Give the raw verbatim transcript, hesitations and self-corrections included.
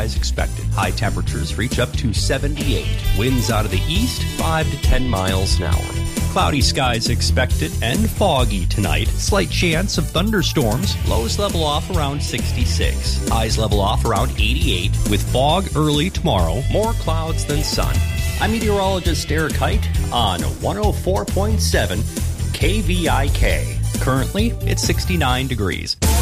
skies expected. High temperatures reach up to seventy-eight. Winds out of the east, five to ten miles an hour. Cloudy skies expected and foggy tonight. Slight chance of thunderstorms. Lows level off around sixty-six. Highs level off around eighty-eight. With fog early tomorrow. More clouds than sun. I'm meteorologist Eric Height on one oh four point seven K V I K. Currently, it's sixty-nine degrees.